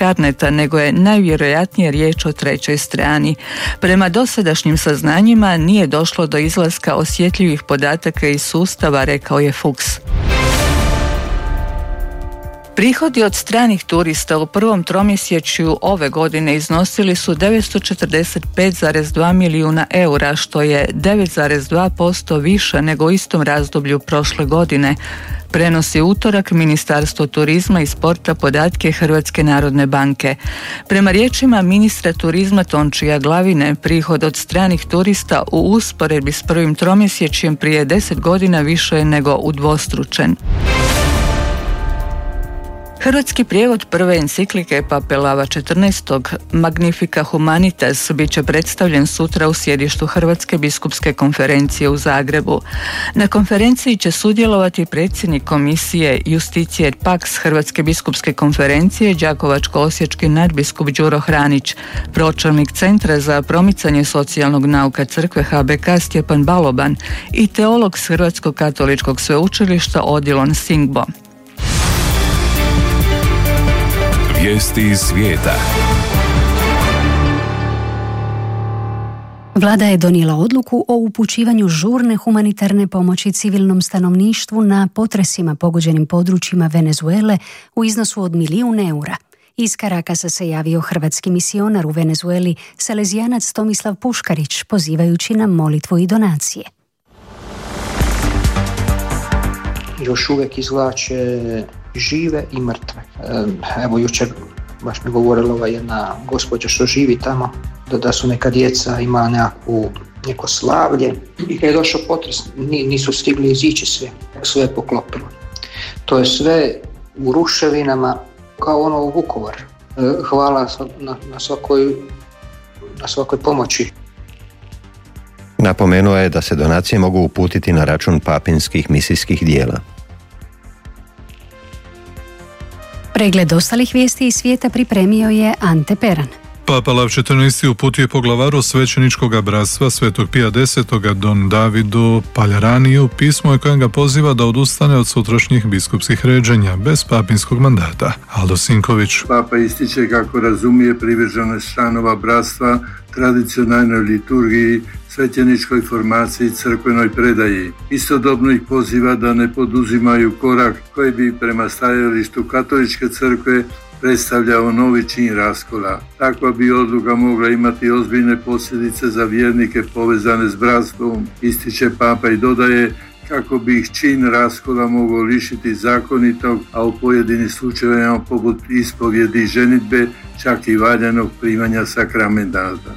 Scarnetta, nego je najvjerojatnije riječ o trećoj strani. Prema dosadašnjim saznanjima nije došlo do izlaska osjetljivih podataka iz sustava, rekao je Fuchs. Prihodi od stranih turista u prvom tromjesečju ove godine iznosili su 945,2 milijuna eura, što je 9,2% više nego u istom razdoblju prošle godine. Prenosi utorak Ministarstvo turizma i sporta podatke Hrvatske narodne banke. Prema riječima ministra turizma Tončija Glavine, prihod od stranih turista u usporedbi s prvim tromjesečjem prije 10 godina više je nego udvostručen. Hrvatski prijevod prve enciklike Pape Lava XIV. Magnifica Humanitas bit će predstavljen sutra u sjedištu Hrvatske biskupske konferencije u Zagrebu. Na konferenciji će sudjelovati predsjednik komisije Justicije et Pax Hrvatske biskupske konferencije, đakovačko-osječki nadbiskup Đuro Hranić, pročelnik Centra za promicanje socijalnog nauka Crkve HBK Stjepan Baloban i teolog s Hrvatskog katoličkog sveučilišta Odilon Singbo. Vijesti iz svijeta. Vlada je donijela odluku o upućivanju žurne humanitarne pomoći civilnom stanovništvu na potresima pogođenim područjima Venezuele u iznosu od 1 milijun eura. Iz Carakasa se javio hrvatski misionar u Venezueli, salezijanac Tomislav Puškarić, pozivajući na molitvu i donacije. Još uvijek izvlače žive i mrtve. Evo jučer baš mi govorila jedna gospođa što živi tamo, da su neka djeca imala neko slavlje i kad je došao potres nisu stigli izići sve je poklopilo. To je sve u ruševinama kao ono u Vukovar. Hvala na svakoj pomoći. Napomenuo je da se donacije mogu uputiti na račun papinskih misijskih dijela. Pregled ostalih vijesti iz svijeta pripremio je Ante Peran. Papa Lav XIV. Uputio poglavaru svećeničkog bratstva Svetog Pija X. Don Davidu Paljaraniju pismo je kojem ga poziva da odustane od sutrašnjih biskupskih ređenja bez papinskog mandata. Aldo Sinković. Papa ističe kako razumije privrženost članova bratstva tradicionalnoj liturgiji, svećeničkoj formaciji, crkvenoj predaji. Istodobno ih poziva da ne poduzimaju korak koji bi prema stajalištu katoličke crkve predstavljao novi čin raskola. Takva bi odluka mogla imati ozbiljne posljedice za vjernike povezane s bratstvom, ističe Papa i dodaje kako bi ih čin raskola mogao lišiti zakonitog, a u pojedinim slučajevima poput ispovjedi i ženidbe čak i valjanog primanja sakramenta.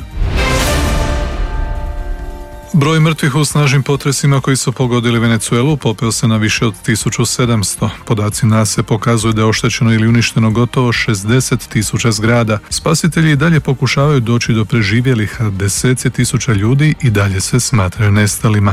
Broj mrtvih u snažnim potresima koji su pogodili Venezuelu popeo se na više od 1700. Podaci NASA pokazuju da je oštećeno ili uništeno gotovo 60.000 zgrada. Spasitelji i dalje pokušavaju doći do preživjelih, a deseci tisuća ljudi i dalje se smatraju nestalima.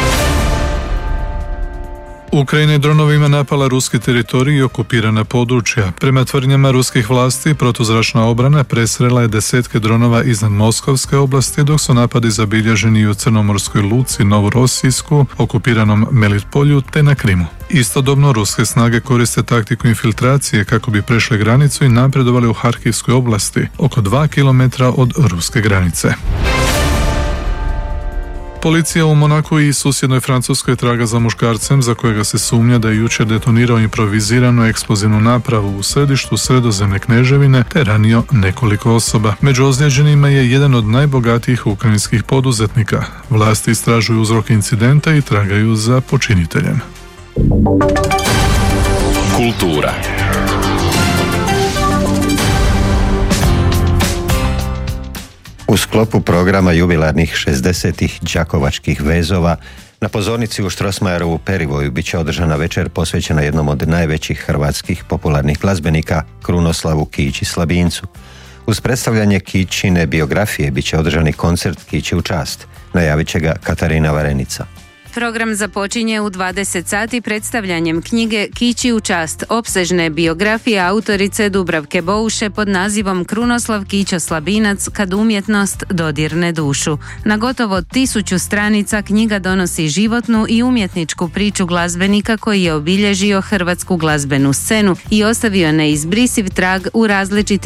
Ukrajina je dronovima napala ruski teritorij i okupirana područja. Prema tvrdnjama ruskih vlasti, protuzračna obrana presrela je desetke dronova iznad Moskovske oblasti, dok su napadi zabilježeni u crnomorskoj luci Novorosijsku, okupiranom Melitpolju te na Krimu. Istodobno, ruske snage koriste taktiku infiltracije kako bi prešle granicu i napredovali u Harkivskoj oblasti, oko 2 km od ruske granice. Policija u Monaku i susjednoj Francuskoj traga za muškarcem za kojega se sumnja da je jučer detonirao improviziranu eksplozivnu napravu u središtu Sredozemne Kneževine te ranio nekoliko osoba. Među ozlijeđenima je jedan od najbogatijih ukrajinskih poduzetnika. Vlasti istražuju uzrok incidenta i tragaju za počiniteljem. Kultura. U sklopu programa jubilarnih 60. đakovačkih vezova na pozornici u Strossmayerovu Perivoju bit će održana večer posvećena jednom od najvećih hrvatskih popularnih glazbenika, Krunoslavu Kići Slabincu. Uz predstavljanje Kićine biografije bit će održani koncert Kići u čast. Najavit će ga Katarina Varenica. Program započinje u 20 sati predstavljanjem knjige Kići u čast, opsežne biografije autorice Dubravke Bouše pod nazivom Krunoslav Kićo Slabinac kad umjetnost dodirne dušu. Na gotovo 1000 stranica knjiga donosi životnu i umjetničku priču glazbenika koji je obilježio hrvatsku glazbenu scenu i ostavio neizbrisiv trag u različitim